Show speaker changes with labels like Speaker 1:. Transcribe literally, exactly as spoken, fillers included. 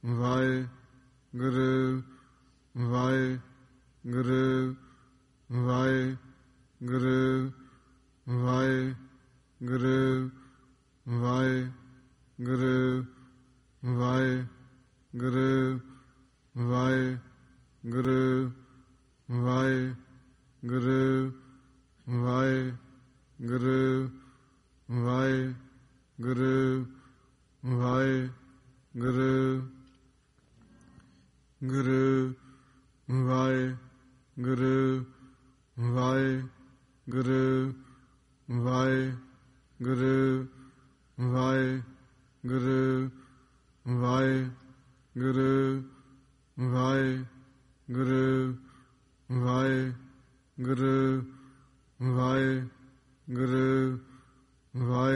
Speaker 1: Waheguru Waheguru Waheguru Waheguru Waheguru Waheguru Waheguru Waheguru Waheguru Waheguru Waheguru Guru Waheguru Waheguru Waheguru Waheguru Waheguru Waheguru Waheguru Waheguru ਵਾਹਿ